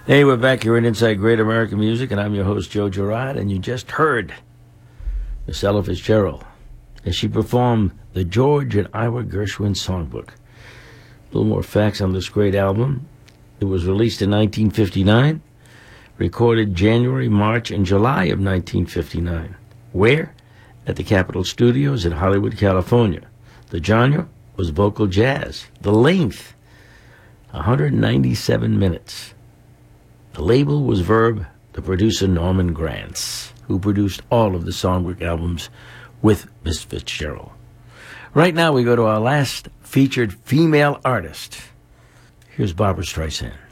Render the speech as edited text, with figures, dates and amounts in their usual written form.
Hey, we're back here in Inside Great American Music, and I'm your host, Joe Girard, and you just heard Miss Ella Fitzgerald as she performed the George and Ira Gershwin Songbook. A little more facts on this great album. It was released in 1959, recorded January, March, and July of 1959. Where? At the Capitol Studios in Hollywood, California. The genre was vocal jazz. The length, 197 minutes. The label was Verve, the producer Norman Granz, who produced all of the Songbook albums with Miss Fitzgerald. Right now we go to our last featured female artist. Here's Barbra Streisand.